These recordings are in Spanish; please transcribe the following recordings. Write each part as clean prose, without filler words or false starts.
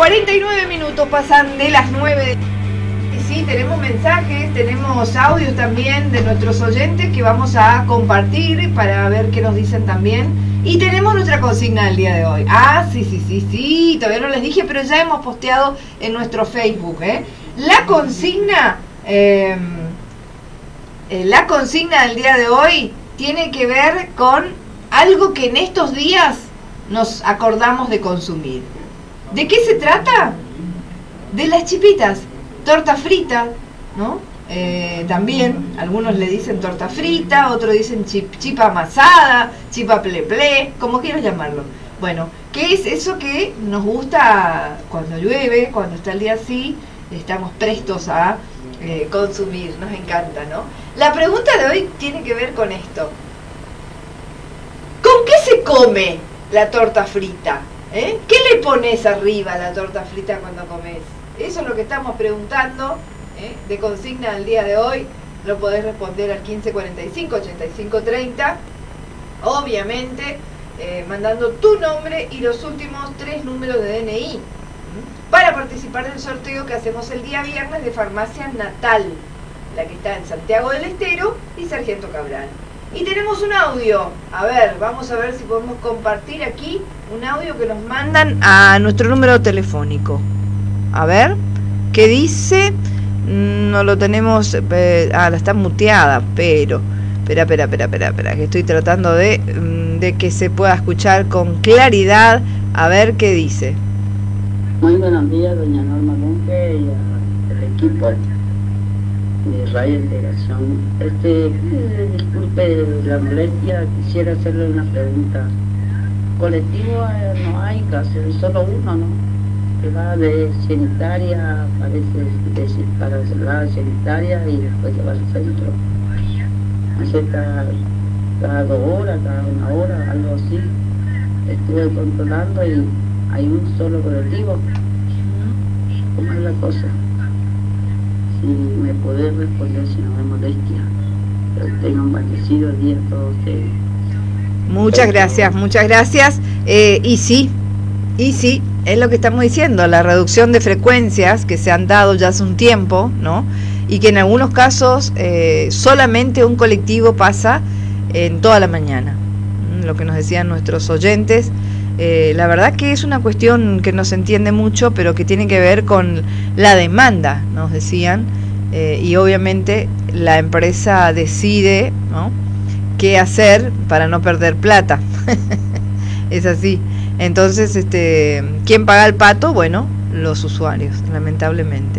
49 minutos pasan de las 9. Y sí, tenemos mensajes, tenemos audios también de nuestros oyentes que vamos a compartir para ver qué nos dicen también. Y tenemos nuestra consigna del día de hoy. Ah, sí, todavía no les dije, pero ya hemos posteado en nuestro Facebook, La consigna del día de hoy tiene que ver con algo que en estos días nos acordamos de consumir. ¿De qué se trata? De las chipitas, torta frita, ¿no? También, algunos le dicen torta frita, otros dicen chipa amasada, chipa ple, como quieras llamarlo. Bueno, ¿qué es eso que nos gusta cuando llueve, cuando está el día así? Estamos prestos a consumir, nos encanta, ¿no? La pregunta de hoy tiene que ver con esto. ¿Con qué se come la torta frita? ¿Qué le pones arriba a la torta frita cuando comes? Eso es lo que estamos preguntando, de consigna del día de hoy. Lo podés responder al 1545 8530, obviamente mandando tu nombre y los últimos 3 números de DNI para participar del sorteo que hacemos el día viernes de Farmacia Natal, la que está en Santiago del Estero y Sargento Cabral. Y tenemos un audio, a ver, vamos a ver si podemos compartir aquí un audio que nos mandan a nuestro número telefónico. A ver, ¿qué dice? No lo tenemos, la está muteada, pero espera, que estoy tratando de que se pueda escuchar con claridad. A ver qué dice. Muy buenos días, doña Norma Monge y al equipo de Radio Integración. Disculpe la molestia, quisiera hacerle una pregunta. Colectivo no hay casi, solo uno, ¿no? Que va de sanitaria, parece, para la sanitaria y después se va al centro. Hace cada 2 horas, cada 1 hora, algo así. Estuve controlando y hay un solo colectivo. ¿Cómo es la cosa? Si me podés responder, si no me molestia. Pero tengan un bendecido día a todos ustedes. Muchas gracias. Y sí, es lo que estamos diciendo, la reducción de frecuencias que se han dado ya hace un tiempo, ¿no? Y que en algunos casos solamente un colectivo pasa en toda la mañana. Lo que nos decían nuestros oyentes. La verdad que es una cuestión que no se entiende mucho, pero que tiene que ver con la demanda, nos decían, y obviamente la empresa decide, ¿no?, qué hacer para no perder plata. Es así. Entonces, ¿quién paga el pato? Bueno, los usuarios, lamentablemente.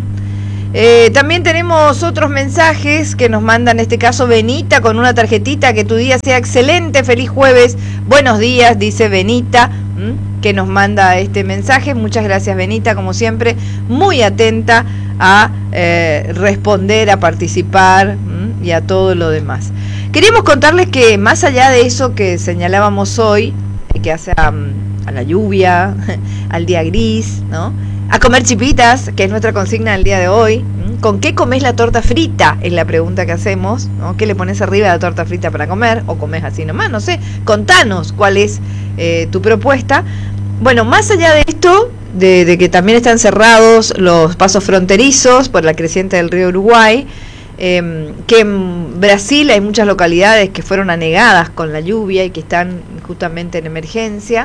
También tenemos otros mensajes que nos manda, en este caso Benita, con una tarjetita. Que tu día sea excelente, feliz jueves, buenos días, dice Benita, que nos manda este mensaje. Muchas gracias, Benita, como siempre, muy atenta a responder, a participar y a todo lo demás. Queríamos contarles que más allá de eso que señalábamos hoy, que hace a la lluvia, al día gris, ¿no?, a comer chipitas, que es nuestra consigna del día de hoy. ¿Con qué comes la torta frita? Es la pregunta que hacemos, ¿no? ¿Qué le pones arriba de la torta frita para comer? ¿O comes así nomás? No sé, contanos cuál es tu propuesta. Bueno, más allá de esto, de que también están cerrados los pasos fronterizos por la creciente del río Uruguay, que en Brasil hay muchas localidades que fueron anegadas con la lluvia y que están justamente en emergencia.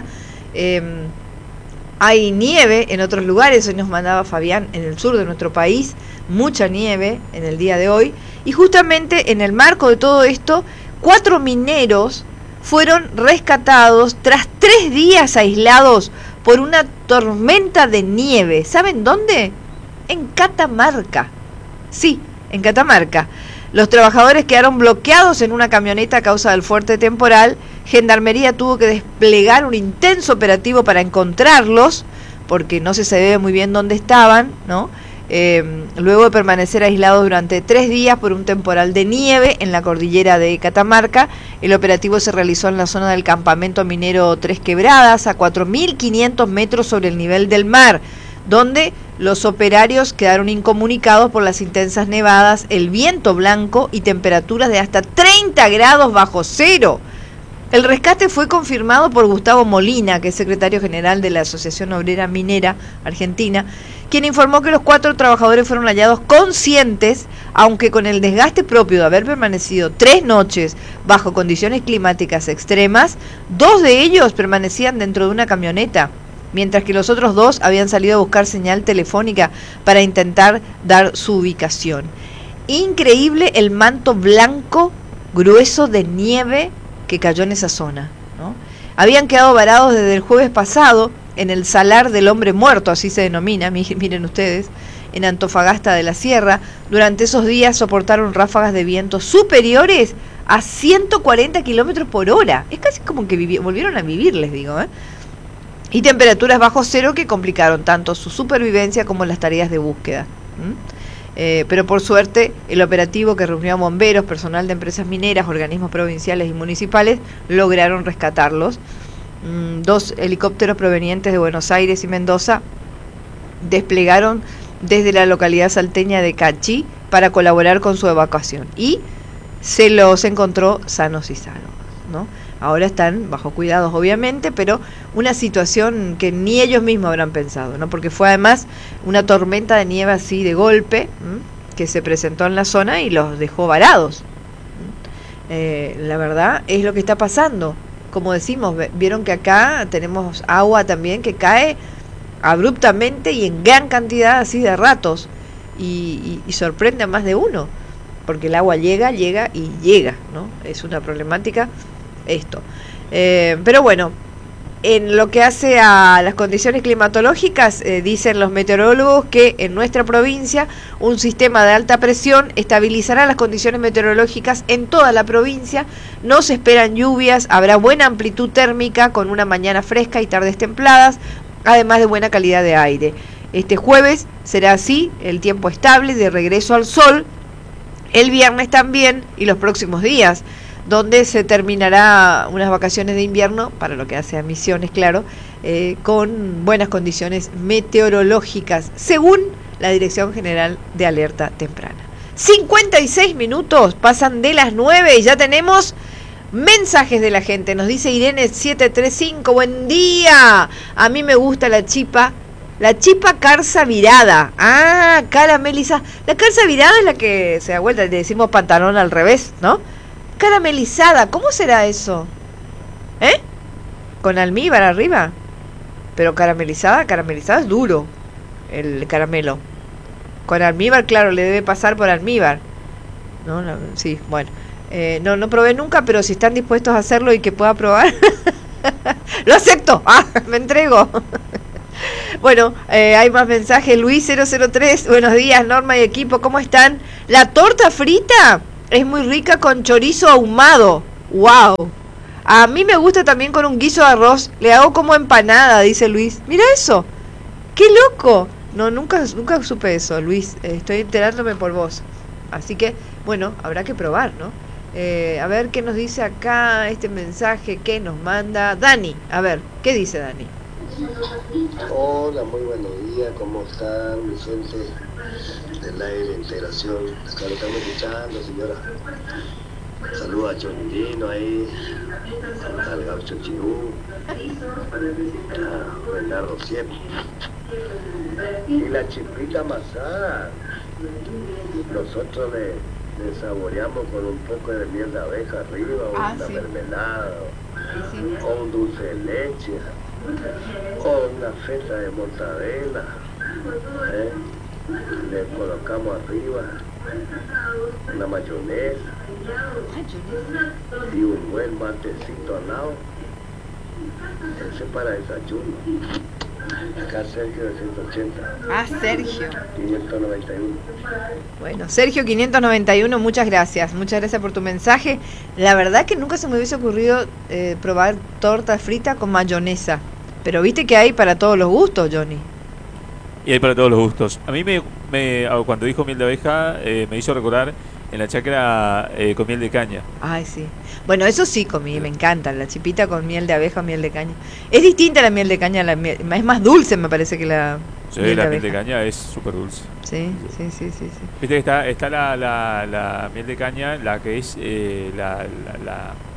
Hay nieve en otros lugares. Hoy nos mandaba Fabián, en el sur de nuestro país, mucha nieve en el día de hoy. Y justamente en el marco de todo esto, 4 mineros fueron rescatados tras 3 días aislados por una tormenta de nieve. ¿Saben dónde? En Catamarca. Sí, en Catamarca. Los trabajadores quedaron bloqueados en una camioneta a causa del fuerte temporal. Gendarmería tuvo que desplegar un intenso operativo para encontrarlos, porque no se sabe muy bien dónde estaban, ¿no? Luego de permanecer aislados durante 3 días por un temporal de nieve en la cordillera de Catamarca, el operativo se realizó en la zona del campamento minero Tres Quebradas, a 4.500 metros sobre el nivel del mar, donde los operarios quedaron incomunicados por las intensas nevadas, el viento blanco y temperaturas de hasta 30 grados bajo cero. El rescate fue confirmado por Gustavo Molina, que es secretario general de la Asociación Obrera Minera Argentina, quien informó que los 4 trabajadores fueron hallados conscientes, aunque con el desgaste propio de haber permanecido 3 noches bajo condiciones climáticas extremas. 2 de ellos permanecían dentro de una camioneta, mientras que los otros 2 habían salido a buscar señal telefónica para intentar dar su ubicación. Increíble el manto blanco grueso de nieve que cayó en esa zona, ¿no? Habían quedado varados desde el jueves pasado en el Salar del Hombre Muerto, así se denomina, miren ustedes, en Antofagasta de la Sierra. Durante esos días soportaron ráfagas de viento superiores a 140 kilómetros por hora. Es casi como que volvieron a vivir, les digo, ¿eh? Y temperaturas bajo cero que complicaron tanto su supervivencia como las tareas de búsqueda. Pero por suerte el operativo, que reunió a bomberos, personal de empresas mineras, organismos provinciales y municipales, lograron rescatarlos. 2 helicópteros provenientes de Buenos Aires y Mendoza desplegaron desde la localidad salteña de Cachí para colaborar con su evacuación y se los encontró sanos y salvos, ¿no? Ahora están bajo cuidados, obviamente, pero una situación que ni ellos mismos habrán pensado, ¿no? Porque fue además una tormenta de nieve así de golpe, que se presentó en la zona y los dejó varados. La verdad es lo que está pasando. Como decimos, vieron que acá tenemos agua también que cae abruptamente y en gran cantidad así de ratos y sorprende a más de uno, porque el agua llega, ¿no? Es una problemática esto. Pero bueno, en lo que hace a las condiciones climatológicas, dicen los meteorólogos que en nuestra provincia un sistema de alta presión estabilizará las condiciones meteorológicas en toda la provincia. No se esperan lluvias, habrá buena amplitud térmica con una mañana fresca y tardes templadas, además de buena calidad de aire. Este jueves será así, el tiempo estable de regreso al sol, el viernes también y los próximos días, donde se terminará unas vacaciones de invierno, para lo que hace a Misiones, claro, con buenas condiciones meteorológicas, según la Dirección General de Alerta Temprana. 56 minutos, pasan de las 9 y ya tenemos mensajes de la gente. Nos dice Irene 735, buen día, a mí me gusta la chipa carza virada. Ah, caramelizada. La carza virada es la que se da vuelta, le decimos pantalón al revés, ¿no? Caramelizada, ¿cómo será eso? ¿Con almíbar arriba? Pero caramelizada es duro el caramelo. Con almíbar, claro, le debe pasar por almíbar. No, sí, bueno. No probé nunca, pero si están dispuestos a hacerlo y que pueda probar, lo acepto. Me entrego. Bueno, hay más mensajes. Luis 003, buenos días, Norma y equipo, ¿cómo están? La torta frita es muy rica con chorizo ahumado. ¡Wow! A mí me gusta también con un guiso de arroz. Le hago como empanada, dice Luis. Mira eso. ¡Qué loco! No, nunca supe eso, Luis. Estoy enterándome por vos. Así que, bueno, habrá que probar, ¿no? A ver qué nos dice acá este mensaje que nos manda Dani. A ver, ¿qué dice Dani? Hola, muy buenos días. ¿Cómo están, mi gente del aire de integración? Acá lo estamos escuchando, señora. Saludos a Chonilino ahí, al Gaucho Chirú, a Bernardo Siep. Y la chipita amasada, nosotros le saboreamos con un poco de miel de abeja arriba, o una mermelada, o un dulce de leche, o una feta de mortadela, le colocamos arriba una mayonesa y un buen matecito al lado. Ese es para desayuno. Acá Sergio de 180. Sergio 591. Bueno, Sergio 591, muchas gracias por tu mensaje. La verdad que nunca se me hubiese ocurrido probar torta frita con mayonesa, pero viste que hay para todos los gustos, Johnny. Y hay para todos los gustos. A mí cuando dijo miel de abeja, me hizo recordar en la chacra con miel de caña. Ay, sí. Bueno, eso sí comí, me encanta, la chipita con miel de abeja o miel de caña. Es distinta la miel de caña, es más dulce, me parece, que la miel de abeja. Miel de caña es súper dulce. Sí. Viste que está la miel de caña, la que es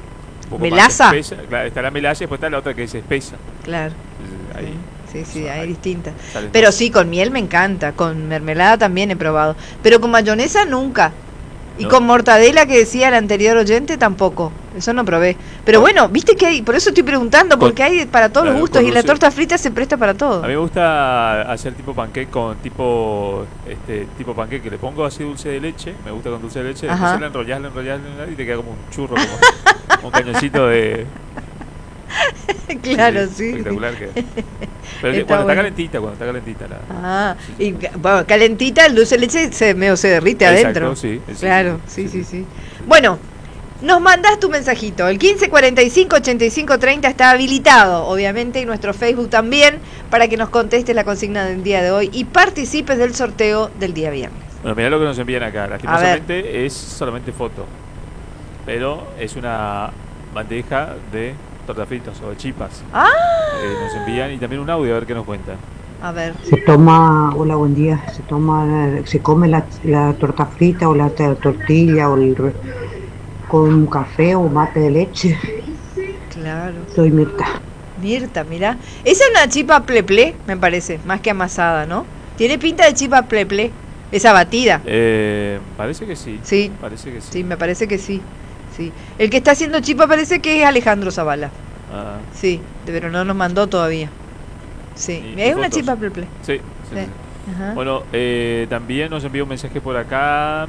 un poco ¿Melaza? más espesa. Claro, está la melaza y después está la otra que es espesa. Claro. Ahí. Sí, hay distintas. Sale Pero todo. sí, con miel me encanta, con mermelada también he probado. Pero con mayonesa nunca. Y No. con mortadela, que decía el anterior oyente, tampoco. Eso no probé. Pero bueno, viste que hay, por eso estoy preguntando, porque hay para todos Claro, los gustos con y la dulce. torta frita se presta para todo. A mí me gusta hacer tipo pancake con tipo pancake que le pongo así dulce de leche, me gusta con dulce de leche, Ajá. después la enrollas y te queda como un churro, como un cañoncito de... Claro, sí. Espectacular que... Pero Está cuando bueno. está calentita la... Ah, y bueno, calentita, el dulce de leche se derrite Exacto, adentro. sí, Claro, sí. Bueno, nos mandás tu mensajito. El 1545-8530 está habilitado, obviamente, y nuestro Facebook también, para que nos contestes la consigna del día de hoy y participes del sorteo del día viernes. Bueno, mirá lo que nos envían acá. Lastimosamente es solamente foto, pero es una bandeja de tortas fritas o de chipas. ¡Ah! Nos envían y también un audio a ver qué nos cuentan. A ver. Se toma, hola, buen día, se come la torta frita o la tortilla con café o mate de leche. Claro. Soy Mirta. Mirta, mirá. Esa es una chipa pleple, me parece, más que amasada, ¿no? Tiene pinta de chipa pleple, esa batida. Parece que sí. Sí. Parece que sí. Sí, me parece que sí. Sí. El que está haciendo chipa parece que es Alejandro Zavala. Ah, Sí, pero no nos mandó todavía. Sí, ¿Y es una fotos? chipa pleple. sí. Sí. Ajá. Bueno, también nos envió un mensaje por acá.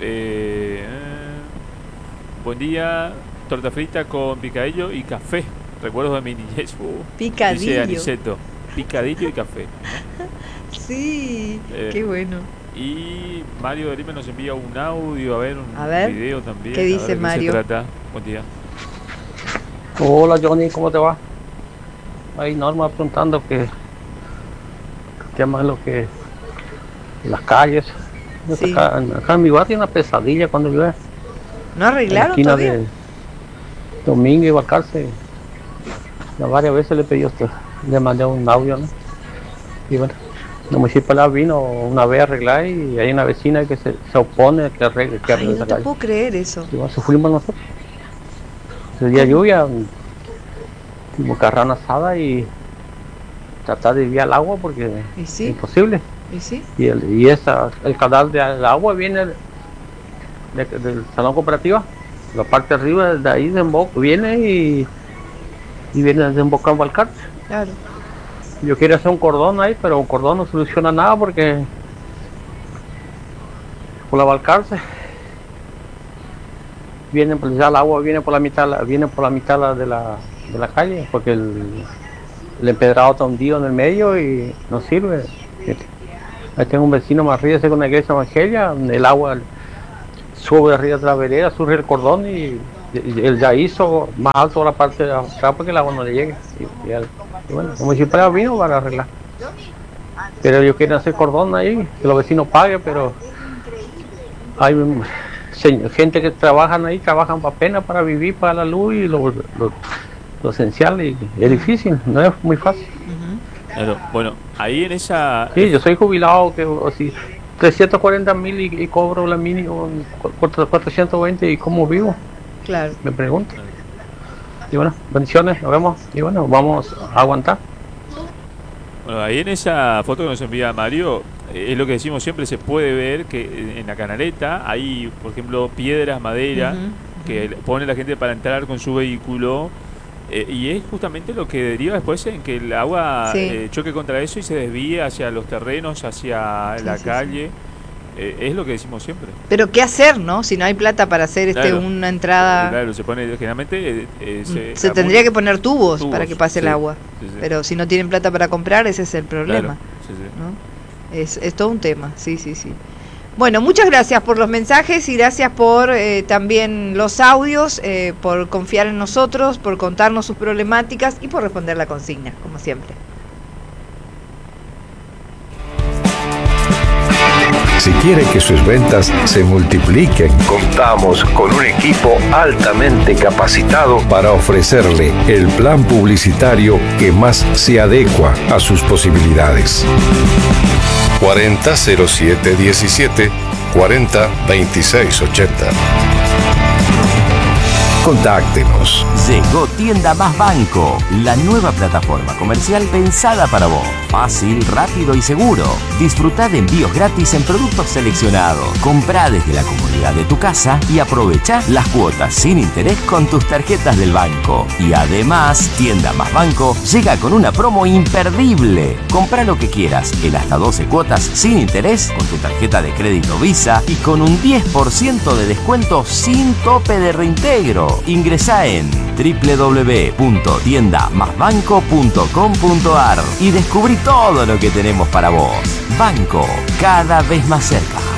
Buen día, torta frita con picadillo y café. Recuerdos de mi niñez. Picadillo. Dice Aniceto. Picadillo y café. Sí, qué bueno. Y Mario de Lima nos envía un audio, A ver, video también. ¿qué a ver dice de Mario? se trata. Buen día. Hola Johnny, ¿cómo te va? Ahí Norma preguntando que más lo que las calles. Sí. Acá en mi barrio una pesadilla cuando llueve. ¿No En la arreglaron esquina todavía? de Domingo y Balcarce. Ya varias veces le pedí a usted, le mandé un audio, ¿no? Y bueno, la municipalidad vino una vez a arreglar y hay una vecina que se opone a que arregle Ay, no esa te calle. puedo creer eso. Y bueno, fuimos nosotros. El día de lluvia, como carrana asada y tratar de desviar el agua porque ¿Y es sí? imposible. ¿Y sí? Y el canal del agua viene del salón cooperativa, la parte de arriba de ahí viene y viene desembocando al cárcel. Claro. Yo quiero hacer un cordón ahí, pero un cordón no soluciona nada porque por la Balcarce viene pues ya el agua viene por la mitad de la calle porque el empedrado está hundido en el medio y no sirve. Ahí tengo un vecino más arriba, con una iglesia evangelia, donde el agua sube arriba de la vereda, surge el cordón y él ya hizo más alto la parte de atrás porque el agua no le llegue. Y bueno, como si fuera vino para arreglar. Pero yo quiero hacer cordón ahí, que los vecinos paguen, pero hay gente que trabajan ahí, trabajan para pena para vivir, para la luz y lo esencial, y es difícil, no es muy fácil. Claro, bueno, ahí en esa... Sí, yo soy jubilado, que así 340.000 y cobro la mínimo 420 y cómo vivo, Claro. me pregunto. Y bueno, bendiciones, nos vemos y bueno, vamos a aguantar. Bueno, ahí en esa foto que nos envía Mario, es lo que decimos siempre, se puede ver que en la canaleta hay, por ejemplo, piedras, madera, que pone la gente para entrar con su vehículo, y es justamente lo que deriva después en que el agua Sí. choque contra eso y se desvíe hacia los terrenos, hacia la sí, calle. Es lo que decimos siempre. Pero ¿qué hacer, no? Si no hay plata para hacer Claro. una entrada... Claro, se pone, generalmente... se tendría que poner tubos para que pase el sí, agua. sí. Pero si no tienen plata para comprar, ese es el problema. Claro, sí, sí. ¿No? Es todo un tema, sí. Bueno, muchas gracias por los mensajes y gracias por también los audios, por confiar en nosotros, por contarnos sus problemáticas y por responder la consigna, como siempre. Si quiere que sus ventas se multipliquen, contamos con un equipo altamente capacitado para ofrecerle el plan publicitario que más se adecua a sus posibilidades. 400717 402680. Contáctenos. Llegó Tienda Más Banco, la nueva plataforma comercial pensada para vos. Fácil, rápido y seguro. Disfrutá de envíos gratis en productos seleccionados. Comprá desde la comodidad de tu casa y aprovechá las cuotas sin interés con tus tarjetas del banco. Y además, Tienda Más Banco llega con una promo imperdible. Comprá lo que quieras en hasta 12 cuotas sin interés con tu tarjeta de crédito Visa y con un 10% de descuento sin tope de reintegro. Ingresá en www.tiendamasbanco.com.ar y descubrí todo lo que tenemos para vos. Banco, cada vez más cerca.